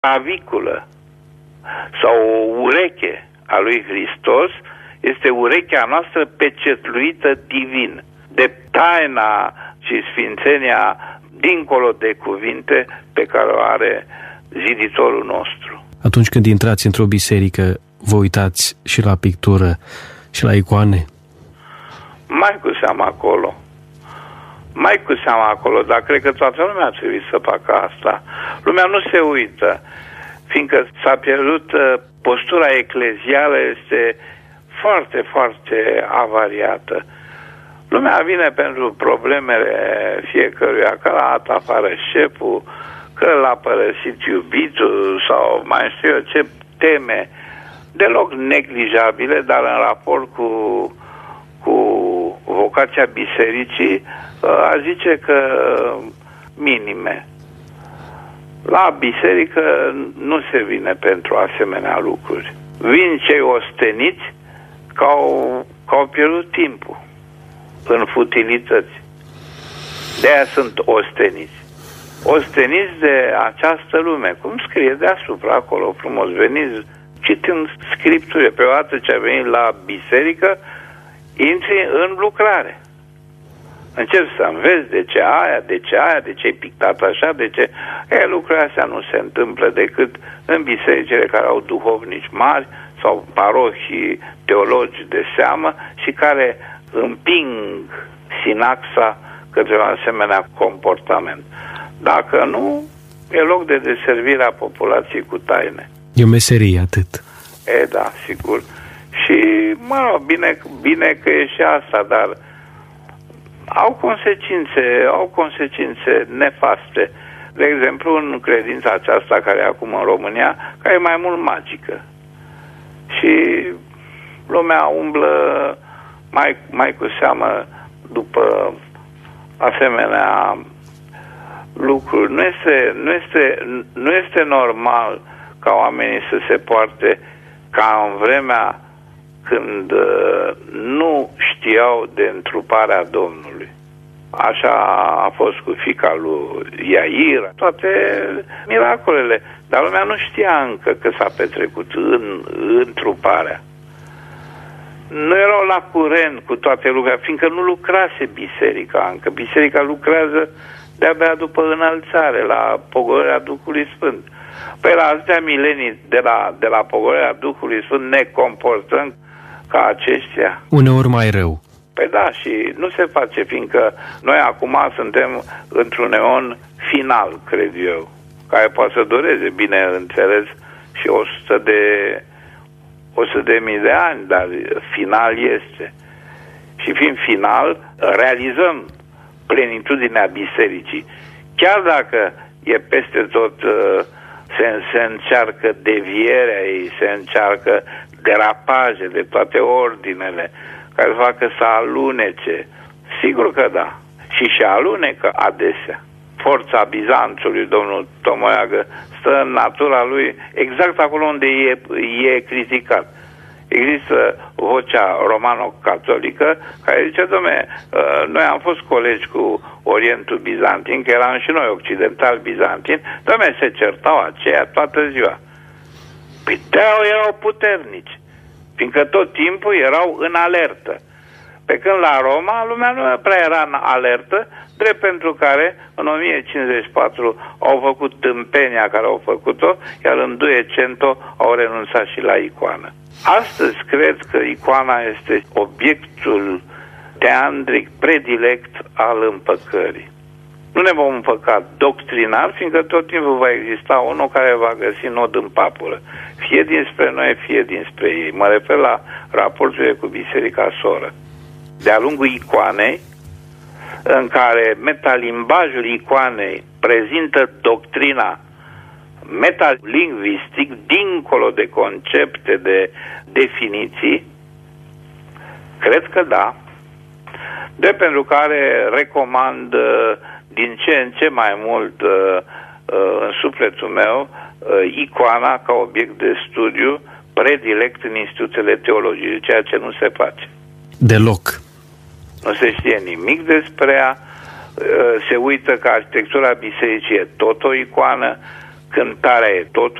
claviculă sau o ureche a lui Hristos este urechea noastră pecetluită divin, de taina și sfințenia dincolo de cuvinte pe care o are ziditorul nostru. Atunci când intrați într-o biserică, vă uitați și la pictură și la icoane? Mai cu seama acolo, dar cred că toată lumea ar trebui să facă asta. Lumea nu se uită, fiindcă s-a pierdut postura eclezială, este foarte, foarte avariată. Lumea vine pentru problemele fiecăruia, că l-a dat afară șeful, că l-a părăsit iubitul sau mai știu eu ce teme deloc neglijabile, dar în raport cu vocația bisericii, a zice că minime. La biserică nu se vine pentru asemenea lucruri. Vin cei osteniți că au pierdut timpul în futilități. De-aia sunt osteniți. Osteniți de această lume. Cum scrie deasupra acolo frumos, veniți citind scripturile. Pe o dată ce ai venit la biserică, intri în lucrare. Începi să înveți de ce aia, de ce ai pictat așa, de ce... lucrurile astea nu se întâmplă decât în bisericile care au duhovnici mari sau parohii teologi de seamă și care împing sinaxa către un asemenea comportament. Dacă nu, e loc de deservire a populației cu taine. E o meserie, atât. Da, sigur. Și, bine că e și asta, dar au consecințe nefaste. De exemplu, în credința aceasta care e acum în România, care e mai mult magică. Și lumea umblă mai cu seamă după asemenea lucruri. Nu este normal ca oamenii să se poarte ca în vremea când nu știau de întruparea Domnului. Așa a fost cu fiica lui Iair, toate miracolele. Dar lumea nu știa încă că s-a petrecut în întruparea. Nu erau la curent cu toate lucrurile, fiindcă nu lucrase biserica încă. Biserica lucrează de-abia după înălțare, la pogorârea Duhului Sfânt. Păi la atâtea milenii de la pogorârea Duhului Sfânt ne comportăm ca aceștia. Uneori mai rău. Păi da, și nu se face, fiindcă noi acum suntem într-un eon final, cred eu, care poate să dureze, bineînțeles, și 100.000 de ani, dar final este. Și fiind final, realizăm plenitudinea bisericii. Chiar dacă e peste tot, se încearcă devierea ei, se încearcă derapaje de toate ordinele care facă să alunece. Sigur că da. Și alunecă adesea. Forța Bizanțului, domnul Tomoiagă, stă în natura lui exact acolo unde e criticat. Există vocea romano-catolică care zice, dom'le, noi am fost colegi cu Orientul Bizantin, că eram și noi occidentali bizantini, dom'le, se certau aceia toată ziua. Păi erau puternici, fiindcă tot timpul erau în alertă. Pe când la Roma, lumea nu prea era în alertă, drept pentru care în 1054 au făcut tâmpenia care au făcut-o, iar în 200 au renunțat și la icoană. Astăzi cred că icoana este obiectul teandric predilect al împăcării. Nu ne vom împăca doctrinar, fiindcă tot timpul va exista unul care va găsi nod în papură, fie dinspre noi, fie dinspre ei. Mă refer la raporturile cu biserica soră. De-a lungul icoanei, în care metalimbajul icoanei prezintă doctrina metalingvistic, dincolo de concepte, de definiții, cred că da. De pentru care recomand din ce în ce mai mult în sufletul meu icoana ca obiect de studiu predilect în instituțiile teologice, ceea ce nu se face. Deloc. Nu se știe nimic despre ea, se uită că arhitectura bisericii e tot o icoană, cântarea e totul.